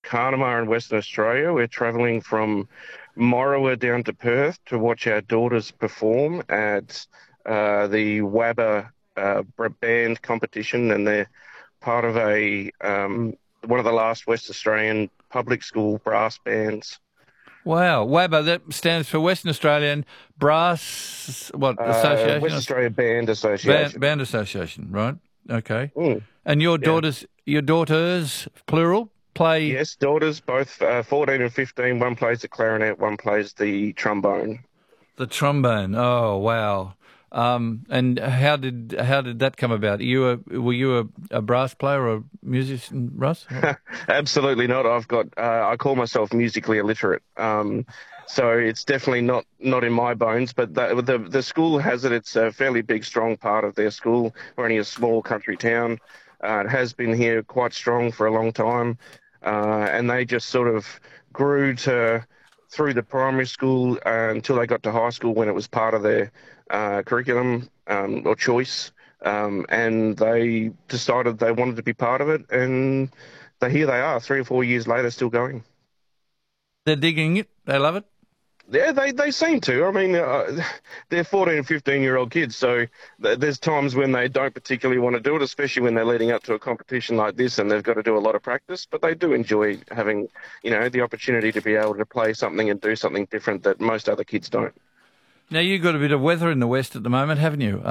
Carnamah in Western Australia. We're travelling from Morawa down to Perth to watch our daughters perform at the WABA band competition, and they're part of a one of the last West Australian public school brass bands. Wow, WABA, that stands for Western Australian Brass, Association? West Australia Band Association. Band Association, right? Okay. Mm. And your daughters, plural, play? Yes, daughters, both 14 and 15. One plays the clarinet, one plays the trombone. The trombone. Oh, wow. And how did that come about? Were you a brass player or a musician, Russ? Absolutely not. I call myself musically illiterate. So it's definitely not in my bones. But the school has it. It's a fairly big, strong part of their school. We're only a small country town. It has been here quite strong for a long time, and they just sort of grew through the primary school until they got to high school when it was part of their curriculum or choice, and they decided they wanted to be part of it, and here they are 3 or 4 years later still going. They're digging it? They love it? Yeah, they seem to. I mean, they're 14 and 15-year-old kids, so there's times when they don't particularly want to do it, especially when they're leading up to a competition like this and they've got to do a lot of practice, but they do enjoy having, the opportunity to be able to play something and do something different that most other kids don't. Now, you've got a bit of weather in the west at the moment, haven't you?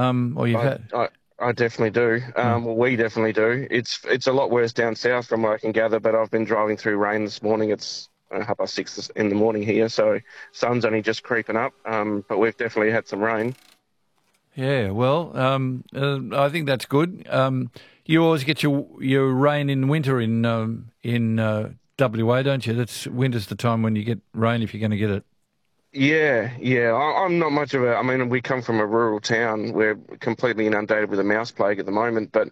I definitely do. Well, we definitely do. It's a lot worse down south from what I can gather, but I've been driving through rain this morning. It's 6:30 in the morning here, so sun's only just creeping up, but we've definitely had some rain. Yeah, well, I think that's good. You always get your rain in winter in WA, don't you? Winter's the time when you get rain if you're going to get it. Yeah. I'm not much of I mean, we come from a rural town. We're completely inundated with a mouse plague at the moment, but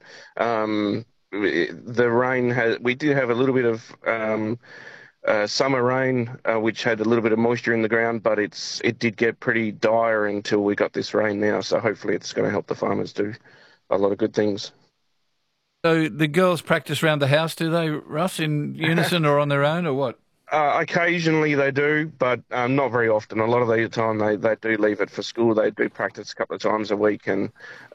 the rain we did have a little bit of summer rain, which had a little bit of moisture in the ground, but it did get pretty dire until we got this rain now. So hopefully it's going to help the farmers do a lot of good things. So the girls practice around the house, do they, Russ, in unison or on their own, or what? Occasionally they do, but not very often. A lot of the time they do leave it for school. They do practice a couple of times a week, and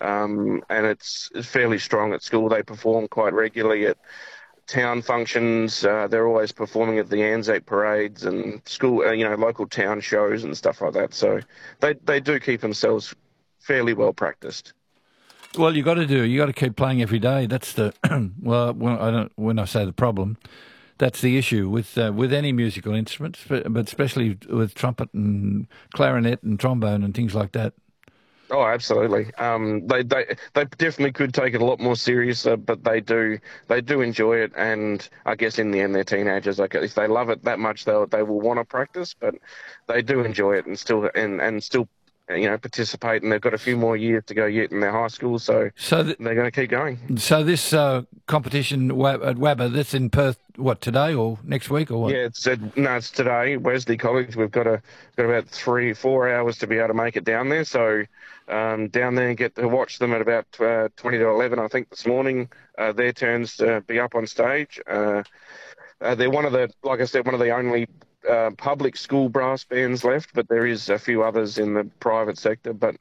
it's fairly strong at school. They perform quite regularly at town functions. They're always performing at the Anzac parades and school, local town shows and stuff like that. So they do keep themselves fairly well practiced. Well, you got to keep playing every day. That's the when I say the problem, that's the issue with any musical instruments, but especially with trumpet and clarinet and trombone and things like that. Oh, absolutely. They definitely could take it a lot more serious, but they do enjoy it. And I guess in the end, they're teenagers. Like if they love it that much, they will want to practice. But they do enjoy it and still participate. And they've got a few more years to go yet in their high school, so they're going to keep going. So this competition at WABA, that's in Perth. What, today or next week or what? Yeah, it's today. Wesley College. We've got about 3-4 hours to be able to make it down there. So down there and get to watch them at about 20 to 11, I think, this morning. Their turns to be up on stage. They're one of the only public school brass bands left, but there is a few others in the private sector. But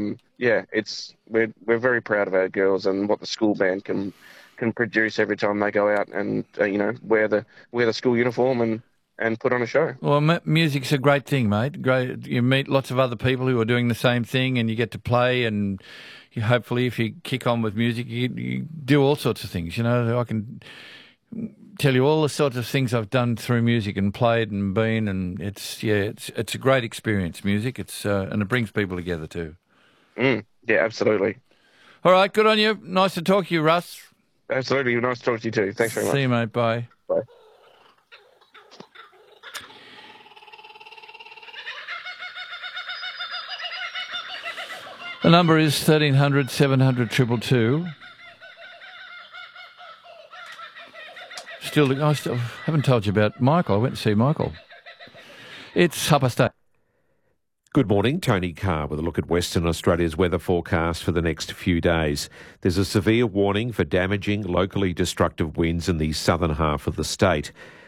we're very proud of our girls and what the school band can produce every time they go out and wear the school uniform and put on a show. Well, music's a great thing, mate. Great, you meet lots of other people who are doing the same thing, and you get to play. And hopefully, if you kick on with music, you do all sorts of things. I can tell you all the sorts of things I've done through music and played and been, and it's a great experience. Music, and it brings people together too. Yeah, absolutely. All right, good on you. Nice to talk to you, Russ. Absolutely, nice to talk to you too. Thanks very much. See you, mate. Bye. Bye. The number is 1300 700 222. I still haven't told you about Michael. I went to see Michael. It's 8:30. Good morning, Tony Carr with a look at Western Australia's weather forecast for the next few days. There's a severe warning for damaging, locally destructive winds in the southern half of the state.